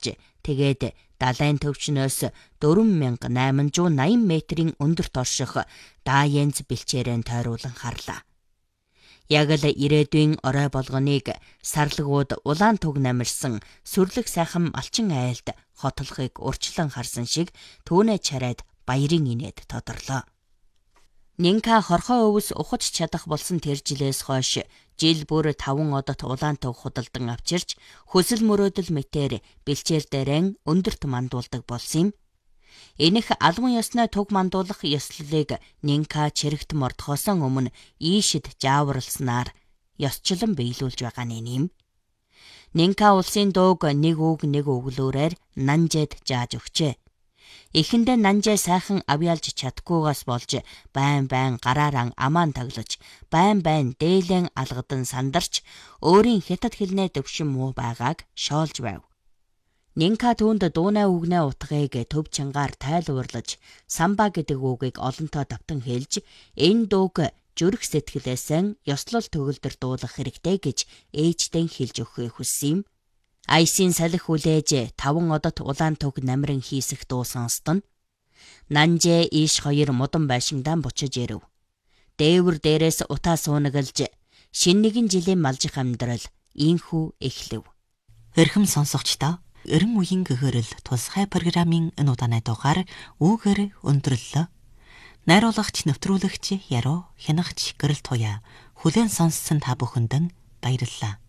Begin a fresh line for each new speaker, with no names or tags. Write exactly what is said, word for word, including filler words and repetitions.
гарч тэгээд далайн төвчнөөс дөрвөн мянга найманжуу найман метрийн өндөрт орших Даянз бэлчээрэн тойруулан харлаа. Яг л ирээдүйн орой болгоныг сарлагууд улаан туг намирсан сүрлэг сайхан малчин айлд хотлохыг урьдчилан харсан шиг түүнээ чарайд баярын инээд тодорлоо. Нинка хорхой өвс ухаж чадах болсон тэр жилээс хойш жил бүр таван одот улаан туг худалдан авчирч хөсөл мөрөөдөл мэтээр бэлчээр дээрэн өндөрт мандуулдаг болсон юм. Энэх албан ёсны туг мандуулах ёслолыг Нинка чирэгт мордохоос өмнө ийшид зааварласнаар ёсчлон биелүүлж байгаа нэм. Нинка улсын дууг нэг үг нэг өглөөрээр Нанжэд зааж өгчээ. Эхэндээ Нанжээ сайхан авьяалж чадахгүйгээс болж байн байн гараараа амаан таглаж, байн байн дээлэн алгадан сандарч өөрийн хятад хэлнээ төвшин муу байгааг шоолж байв. Нинка түүнд дуунай үгнээ утгыг төв чангаар тайлбарлаж, самба гэдэг үгийг олонтоо давтан хэлж, энэ дууг зүрх сэтгэлээсээ ёслол төгөлдөр дуулах хэрэгтэй гэж ээжтэй хэлж өгөхийг хүссэн юм. Айсийн салхи хүлээж таван одот улаан туг намрын хийсэх дуу сонстон. Нанжээ ийш хоёр модон байшингдан бучиж ирэв. Дээвэр дээрээс утаа суунагалж, шинэ нэгэн жилийн малжих амьдрал ийхүү эхлэв.
Эрхэм сонсогчдоо, эрен үеийн гэгэрэл тусгай программын энэ удааны дугаар үүгээр өндөрлөө. Найруулагч, нэвтрүүлэгч Яруу, хянагч Гэрэл Туяа, хүлээн сонссон та бүхэнд баярлалаа.